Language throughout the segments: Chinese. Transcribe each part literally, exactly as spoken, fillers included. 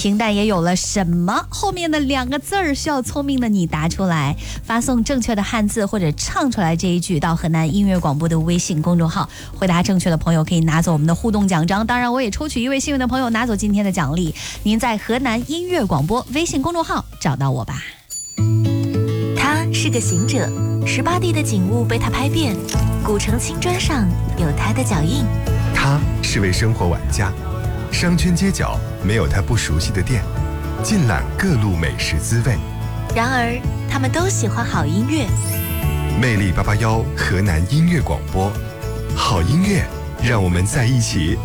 平淡也有了什么？后面的两个字儿需要聪明的你答出来，发送正确的汉字或者唱出来这一句到河南音乐广播的微信公众号，回答正确的朋友可以拿走我们的互动奖章。当然，我也抽取一位幸运的朋友拿走今天的奖励。您在河南音乐广播微信公众号找到我吧。 他是个行者，十八地的景物被他拍遍，古城青砖上有他的脚印。 他是位生活玩家，商圈街角没有他不熟悉的店，尽览各路美食滋味。 然而，他们都喜欢好音乐。 魅力八八幺河南音乐广播，好音乐，让我们在一起。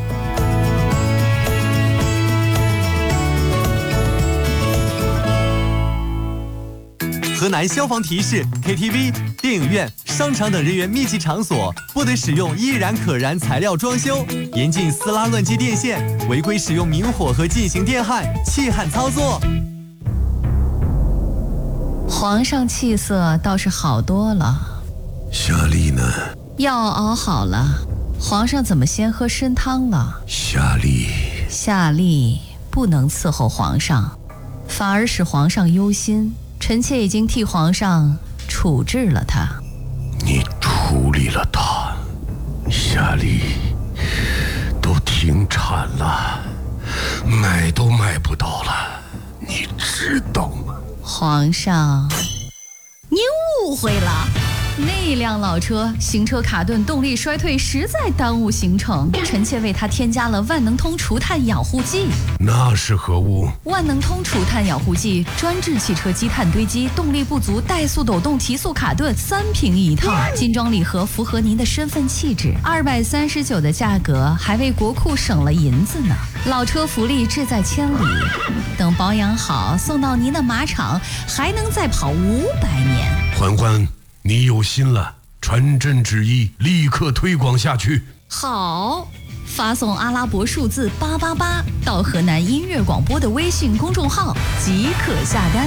河南消防提示 ：K T V、电影院、商场等人员密集场所不得使用易燃可燃材料装修，严禁撕拉乱接电线，违规使用明火和进行电焊、气焊操作。 皇上气色倒是好多了。 夏丽呢？ 药熬好了。皇上怎么先喝参汤了？ 夏丽， 夏丽不能伺候皇上，反而使皇上忧心。臣妾已经替皇上处置了他。 你处理了他？夏丽都停产了，买都买不到了，你知道吗？ 皇上，您误会了。那辆老车行车卡顿，动力衰退，实在耽误行程。臣妾为他添加了万能通除碳养护剂。 那是何物？ 万能通除碳养护剂专治汽车积碳堆积、动力不足、怠速抖动、提速卡顿，三瓶一套，精装礼盒，符合您的身份气质。二百三十九的价格，还为国库省了银子呢。老车福利志在千里，等保养好，送到您的马场，还能再跑五百年。 欢欢，你有心了，传朕旨意，立刻推广下去。 好，发送阿拉伯数字八八八到河南音乐广播的微信公众号即可下单。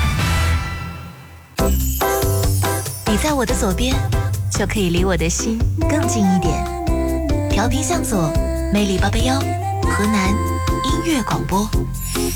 你在我的左边，就可以离我的心更近一点。调频向左，魅力八八幺，河南音乐广播。